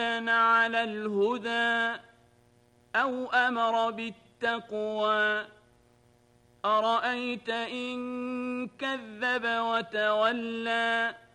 كان على الهدى أو أمر بالتقوى أرأيت إن كذب وتولى